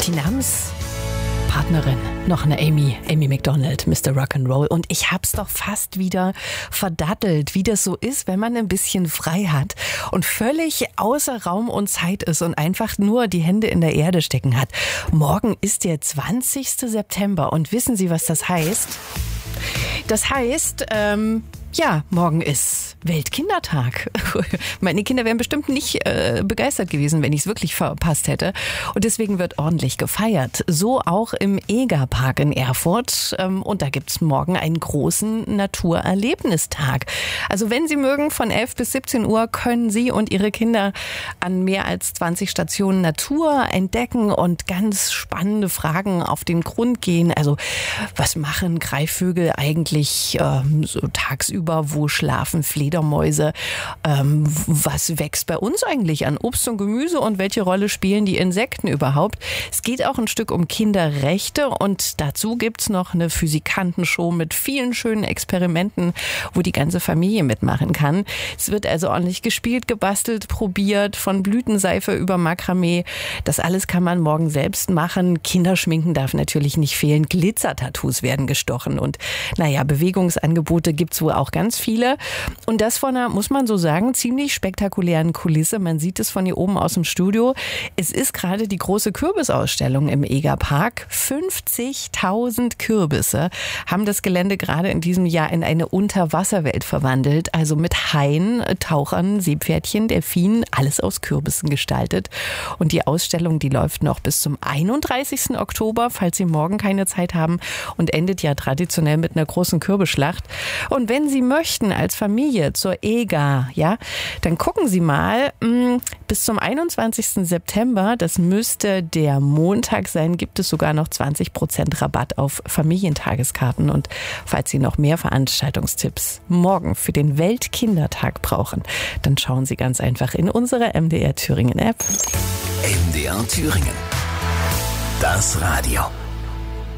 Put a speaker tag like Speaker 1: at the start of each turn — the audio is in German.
Speaker 1: die Namenspartnerin, noch eine Amy Macdonald, Mr. Rock'n'Roll. Und ich hab's doch fast wieder verdattelt, wie das so ist, wenn man ein bisschen frei hat und völlig außer Raum und Zeit ist und einfach nur die Hände in der Erde stecken hat. Morgen ist der 20. September und wissen Sie, was das heißt? Das heißt, morgen ist Weltkindertag. Meine Kinder wären bestimmt nicht begeistert gewesen, wenn ich es wirklich verpasst hätte. Und deswegen wird ordentlich gefeiert. So auch im EGA-Park in Erfurt. Und da gibt's morgen einen großen Naturerlebnistag. Also wenn Sie mögen, von 11 bis 17 Uhr können Sie und Ihre Kinder an mehr als 20 Stationen Natur entdecken und ganz spannende Fragen auf den Grund gehen. Also was machen Greifvögel eigentlich so tagsüber? Wo schlafen Fledermäuse? Was wächst bei uns eigentlich an Obst und Gemüse und welche Rolle spielen die Insekten überhaupt? Es geht auch ein Stück um Kinderrechte und dazu gibt's noch eine Physikantenshow mit vielen schönen Experimenten, wo die ganze Familie mitmachen kann. Es wird also ordentlich gespielt, gebastelt, probiert, von Blütenseife über Makramee. Das alles kann man morgen selbst machen. Kinderschminken darf natürlich nicht fehlen. Glitzertattoos werden gestochen und Bewegungsangebote gibt's wohl auch ganz viele. Und das von einer, muss man so sagen, ziemlich spektakulären Kulisse. Man sieht es von hier oben aus dem Studio. Es ist gerade die große Kürbisausstellung im EGA-Park. 50.000 Kürbisse haben das Gelände gerade in diesem Jahr in eine Unterwasserwelt verwandelt. Also mit Haien, Tauchern, Seepferdchen, Delfinen, alles aus Kürbissen gestaltet. Und die Ausstellung, die läuft noch bis zum 31. Oktober, falls Sie morgen keine Zeit haben, und endet ja traditionell mit einer großen Kürbisschlacht. Und wenn Sie möchten als Familie zur EGA, dann gucken Sie mal, bis zum 21. September, das müsste der Montag sein, gibt es sogar noch 20% Rabatt auf Familientageskarten. Und falls Sie noch mehr Veranstaltungstipps morgen für den Weltkindertag brauchen, dann schauen Sie ganz einfach in unsere MDR Thüringen App.
Speaker 2: MDR Thüringen. Das Radio.